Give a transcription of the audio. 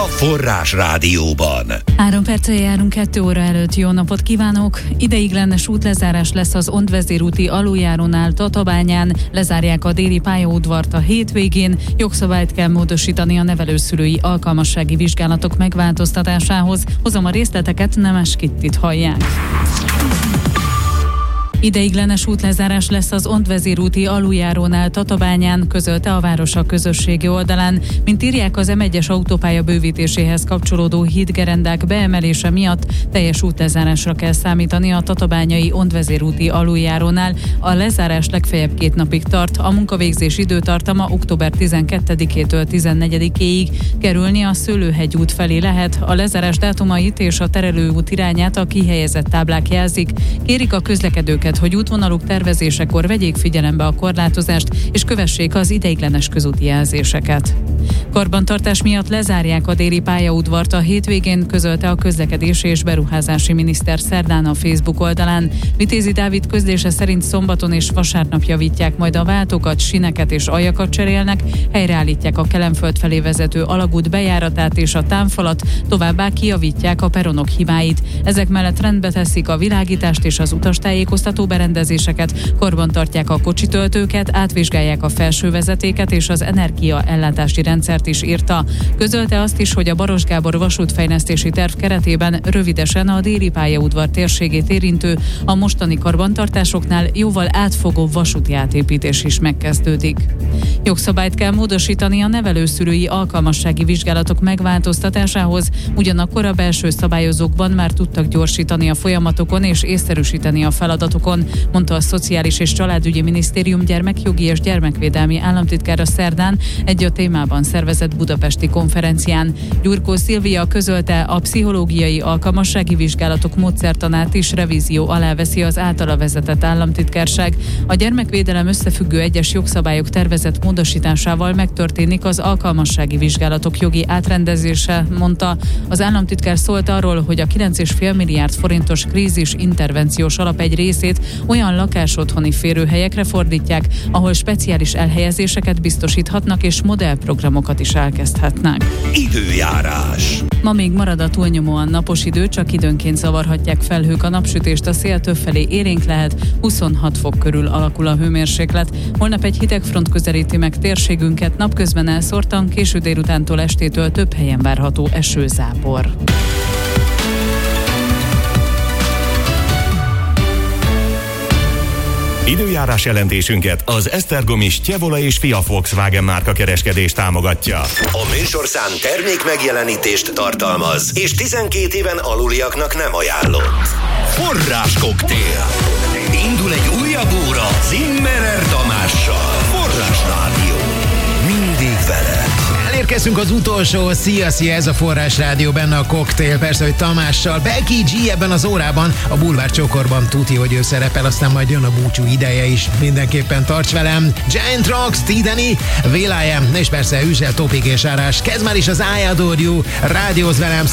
Forrás Rádióban. 3 perccel járunk 2 óra előtt. Jó napot kívánok! Ideiglenes útlezárás lesz az Ondvezérúti aluljárónál Tatabányán. Lezárják a déli pályaudvart a hétvégén. Jogszabályt kell módosítani a nevelőszülői alkalmassági vizsgálatok megváltoztatásához. Hozom a részleteket, Nemes Kittit hallják. Ideiglenes útlezárás lesz az Ondvezérúti aluljárónál Tatabányán, közölte a város a közösségi oldalán. Mint írják, az M1-es autópálya bővítéséhez kapcsolódó hídgerendák beemelése miatt teljes útlezárásra kell számítani a tatabányai Ondvezérúti aluljárónál. A lezárás legfeljebb 2 napig tart, a munkavégzés időtartama október 12-től 14-éig. Kerülni a Szőlőhegy út felé lehet, a lezárás dátumait és a terelőút irányát a kihelyezett táblák jelzik. Kérik a közlekedőket, hogy útvonaluk tervezésekor vegyék figyelembe a korlátozást és kövessék az ideiglenes közúti jelzéseket. Karbantartás miatt lezárják a déli pályaudvart a hétvégén, közölte a közlekedési és beruházási miniszter szerdán a Facebook oldalán. Vitézi Dávid közlése szerint szombaton és vasárnap javítják majd a váltókat, sineket és aljakat cserélnek, helyreállítják a Kelenföld felé vezető alagút bejáratát és a támfalat, továbbá kijavítják a peronok hibáit. Ezek mellett rendbe teszik a világítást és az utastájékoztató berendezéseket, karbantartják a kocsitöltőket, átvizsgálják a felső vezetéket és az energiaellátási rendszert is írta. Közölte azt is, hogy a Baross Gábor vasútfejlesztési terv keretében rövidesen a déli pályaudvar térségét érintő, a mostani karbantartásoknál jóval átfogó vasúti átépítés is megkezdődik. Jogszabályt kell módosítani a nevelőszülői alkalmassági vizsgálatok megváltoztatásához, ugyanakkor a belső szabályozókban már tudtak gyorsítani a folyamatokon és észszerűsíteni a feladatokon, mondta a Szociális és Családügyi Minisztérium gyermekjogi és gyermekvédelmi államtitkára szerdán egy a témában szervezett budapesti konferencián. Gyurkó Szilvia közölte, a pszichológiai alkalmassági vizsgálatok módszertanát is revízió alá veszi az általa vezetett államtitkárság. A gyermekvédelem összefüggő egyes jogszabályok tervezett módosításával megtörténik az alkalmassági vizsgálatok jogi átrendezése, mondta. Az államtitkár szólt arról, hogy a 9,5 milliárd forintos krízis intervenciós alap egy részét olyan lakásotthoni férőhelyekre fordítják, ahol speciális elhelyezéseket biztosíthatnak és modellprogramokat is elkezdhetnek. Időjárás. Ma még marad a túlnyomóan napos idő, csak időnként zavarhatják felhők a napsütést, a szél többfelé élénk lehet, 26 fok körül alakul a hőmérséklet. Holnap egy hidegfront közelíti meg térségünket, napközben elszórtan, késő délutántól estétől több helyen várható esőzápor. Időjárás jelentésünket az Esztergomi Stjevola és Fia Volkswagen márka kereskedés támogatja. A műsorszám termék megjelenítést tartalmaz, és 12 éven aluliaknak nem ajánlott. Forrás koktél. Indul egy újabb óra Zimmerer Tamással. Forrás Rádió. Mindig veled. Elérkeztünk az utolsó. Szia, ez a Forrás Rádió, benne a koktél, persze, hogy Tamással. Becky G ebben az órában, a Bulvár Csokorban tuti, hogy ő szerepel, aztán majd jön a búcsú ideje is. Mindenképpen tarts velem. Giant Rocks, Tidani, Will.i.am, és persze Üzsel, Topik és Árás. Kezd már is az I Adore You, rádióz velem,